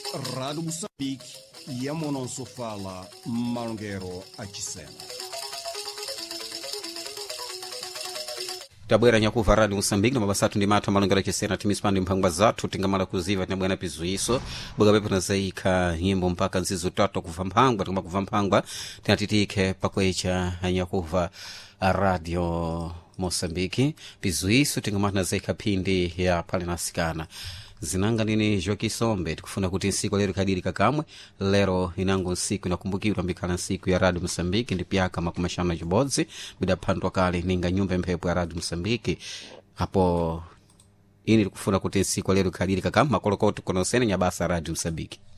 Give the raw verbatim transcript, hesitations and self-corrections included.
Rádio Moçambique e a Mononso fala Malongueiro Achisena. Tabwera nyakuva Radio Moçambique na mabasatu ndi matha Malongueiro Achisena timispandi mphangwa zathu tingamala kuziva tinabwana pizuiso boga pepo nazaika nyimbo mpaka nzizo tatu kuva mphangwa tikama kuva mphangwa tinatitike pakwecha nyakuva Radio Moçambique pizuiso tingamala nazaika phindi ya pale nasikana zinanga nini Joki Sombe tikufuna kuti nsiku lero kadiri kakamwe lero inango nsiku inakumbukirwa mbikhala nsiku ya Radio Moçambique ndi pyaka makumashana chibodzi bidaphandwa kale ninga nyumba mphepo ya Radio Moçambique hapo ini tikufuna kuti nsiku lero kadiri kakamwe makolokoti konosene nyabasa Radio Moçambique.